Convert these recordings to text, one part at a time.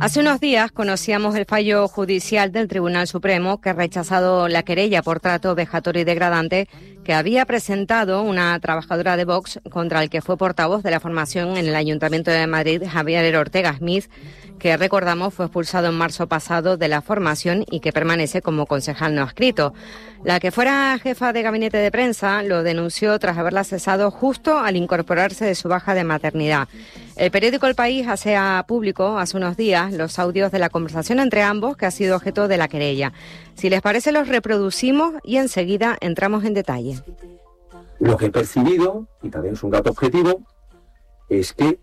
Hace unos días conocíamos el fallo judicial del Tribunal Supremo que ha rechazado la querella por trato vejatorio y degradante que había presentado una trabajadora de Vox contra el que fue portavoz de la formación en el Ayuntamiento de Madrid, Javier Ortega Smith, que recordamos fue expulsado en marzo pasado de la formación y que permanece como concejal no adscrito. La que fuera jefa de gabinete de prensa lo denunció tras haberla cesado justo al incorporarse de su baja de maternidad. El periódico El País hace público hace unos días los audios de la conversación entre ambos que ha sido objeto de la querella. Si les parece, los reproducimos y enseguida entramos en detalle. Lo que he percibido, y también es un dato objetivo, es que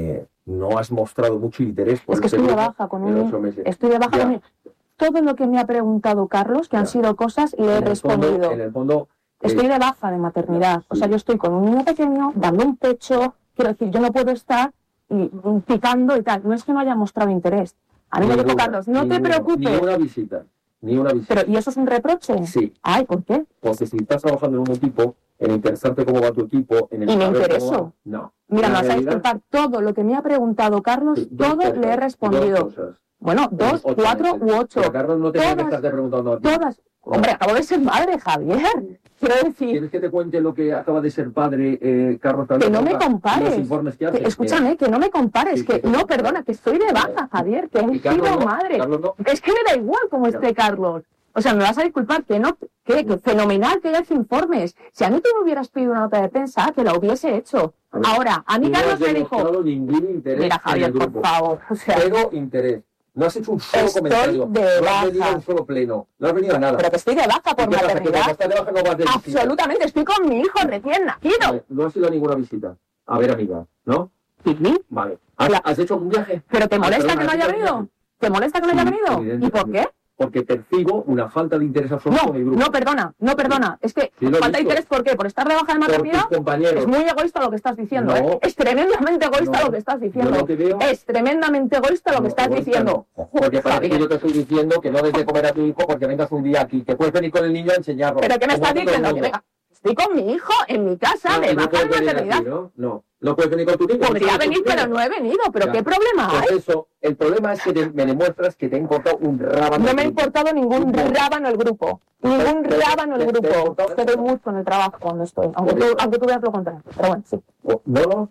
no has mostrado mucho interés por estoy de baja con estoy de baja con todo lo que me ha preguntado Carlos, que han sido cosas, le he respondido. En el fondo, estoy de baja de maternidad. O sea, yo estoy con un niño pequeño, dando un pecho. Quiero decir, yo no puedo estar picando y tal. No es que no haya mostrado interés. A mí me dijo Carlos, no te preocupes. Ni una visita. Pero, ¿y eso es un reproche? Sí. Ay, ¿por qué? Porque si estás trabajando en un equipo, en interesarte cómo va tu equipo... En el y me intereso. No. Mira, me vas a disculpar, todo lo que me ha preguntado Carlos, sí, todo cosas, le he respondido. Bueno, 2, 4 u 8. Pero Carlos no te tiene que estarte preguntando a ti. Todas. Hombre, acabo de ser madre, Javier. Quiero decir... ¿Quieres que te cuente lo que acaba de ser padre, Carlos? Que no me compares. Los informes que haces. Escúchame, que no me compares. Que no, perdona, que estoy de baja, Javier. Que he sido madre. No. Es que me da igual cómo esté Carlos. O sea, me vas a disculpar, que fenomenal que hayas informes. Si a mí tú me hubieras pedido una nota de prensa, que la hubiese hecho. Ahora, a mí Carlos me dijo... Ningún interés. Mira, Javier, por favor. O sea, cero interés. No has hecho un solo comentario. De no baja. has venido a un solo pleno. No has venido a nada. Pero que estoy de baja por maternidad. Estás de baja, no vas de visita. Absolutamente, estoy con mi hijo recién nacido. No has ido a ninguna visita. A ver, amiga, ¿no? Sí. Vale. ¿Has hecho un viaje? ¿Pero te molesta que no haya venido? ¿Te molesta que no haya venido? ¿Y por qué? Porque percibo una falta de interés absoluto en el grupo. No, perdona. Es que falta de interés, ¿por qué? ¿Por estar de baja de maternidad? Es muy egoísta lo que estás diciendo, ¿eh? Es tremendamente egoísta lo que estás diciendo. Yo no te veo. Es tremendamente egoísta lo que estás diciendo. Porque parece que yo te estoy diciendo que no des de comer a tu hijo porque vengas un día aquí, que puedes venir con el niño a enseñarlo. ¿Pero qué me estás diciendo? Que venga. Estoy con mi hijo en mi casa de baja de maternidad. No puedes venir con tu niño. Podría venir, pero no he venido. ¿Pero qué problema hay? Por eso, el problema es que me demuestras que te ha importado un rábano. No me ha importado ningún rábano el grupo. Ningún rábano el grupo. Te doy mucho en el trabajo cuando estoy. Aunque tú veas lo contrario. Pero bueno, sí. No,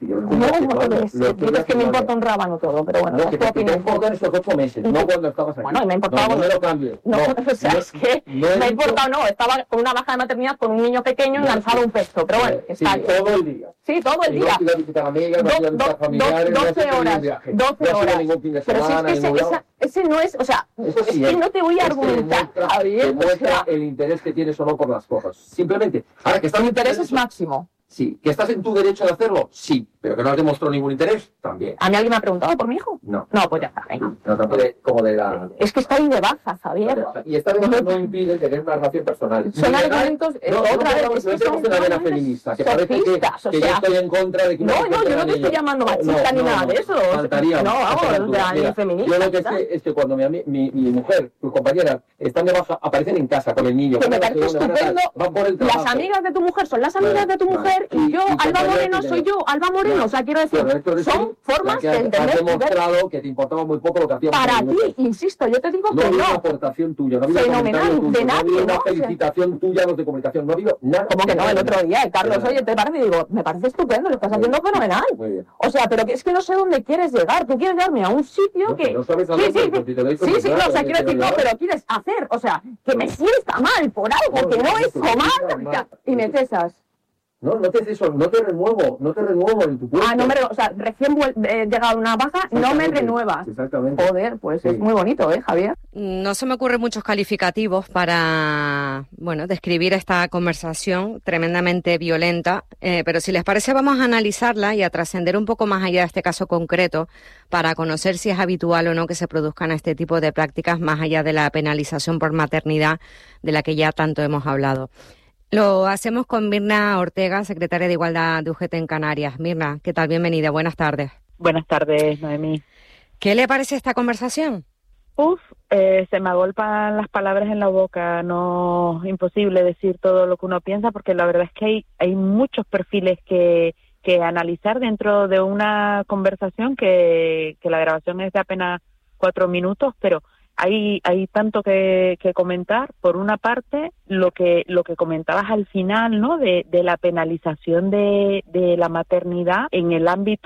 dices que me importa un rábano todo, pero bueno. No, que te importan esos 8 meses, no cuando estabas aquí. Bueno, y me ha importado... No me lo cambies. No, o sea, es que me ha importado, estaba con una baja de maternidad con un niño pequeño y lanzaba un pesto, pero bueno, está ahí. Todo el día. Sí, todo el día. No visitar amigas, no visitar familiares, 12 horas. 12 horas. Pero si es que ese no es, o sea, es que no te voy a argumentar. Demuestra el interés que tienes o no por las cosas. Simplemente. Ahora que estás el interés es máximo. Sí. ¿Que estás en tu derecho de hacerlo? Sí. ¿Pero que no has demostrado ningún interés? También. ¿A mí alguien me ha preguntado por mi hijo? No. No, pues ya está, venga. No, tampoco como de la... Es que estoy de baja, Javier. Y esta vez no impide tener una relación personal. Son argumentos... Otra vez, no tenemos una vena feminista, que parece que yo estoy en contra de que... No, yo no te estoy llamando machista ni nada de eso. Faltaría. No, vamos, ni feminista. Yo lo que sé es que cuando mi mujer, tus compañeras, están de baja, aparecen en casa con el niño. Que me parece estupendo. Las amigas de tu mujer son las amigas de tu mujer y yo, Alba Moreno, soy yo, Alba Moreno. O sea, quiero decir, son formas de entender. Has demostrado que te importaba muy poco lo que hacíamos. Para ti, insisto, yo te digo que no. No ha habido una aportación tuya, no ha habido fenomenal, de nadie, no ha habido una felicitación tuya a los de comunicación, no ha habido nada. Como que no, el otro día, Carlos, oye, te parece, digo, me parece estupendo, lo estás haciendo fenomenal. Muy bien. O sea, pero es que no sé dónde quieres llegar, tú quieres llevarme a un sitio que... No sabes sí, no, o sea, quiero decir, no, pero quieres hacer, o sea, que me sienta mal por algo que no es mal, y me cesas. No te ceso, no te renuevo en tu puesto. O sea, recién llegado a una baja, no me renuevas. Exactamente. Joder, pues sí. Es muy bonito, Javier? No se me ocurren muchos calificativos para, describir esta conversación tremendamente violenta, pero si les parece vamos a analizarla y a trascender un poco más allá de este caso concreto para conocer si es habitual o no que se produzcan este tipo de prácticas más allá de la penalización por maternidad de la que ya tanto hemos hablado. Lo hacemos con Mirna Ortega, secretaria de Igualdad de UGT en Canarias. Mirna, ¿qué tal? Bienvenida, buenas tardes. Buenas tardes, Noemí. ¿Qué le parece esta conversación? Se me agolpan las palabras en la boca, no imposible decir todo lo que uno piensa, porque la verdad es que hay muchos perfiles que analizar dentro de una conversación que la grabación es de apenas 4 minutos, pero hay tanto que comentar. Por una parte, lo que comentabas al final, ¿no? De la penalización de la maternidad en el ámbito